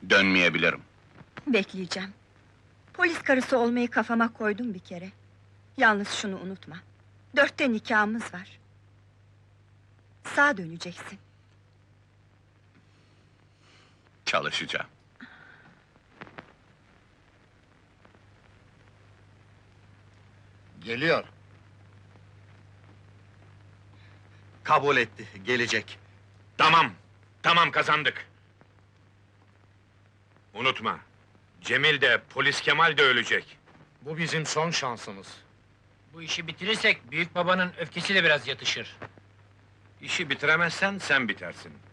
Dönmeyebilirim. Bekleyeceğim. Polis karısı olmayı kafama koydum bir kere. Yalnız şunu unutma. 4'te nikahımız var. Sağa döneceksin. Çalışacağım. Geliyor. Kabul etti, gelecek. Tamam, tamam kazandık. Unutma, Cemil de, polis Kemal de ölecek. Bu bizim son şansımız. Bu işi bitirirsek büyük babanın öfkesi de biraz yatışır. İşi bitiremezsen sen bitersin.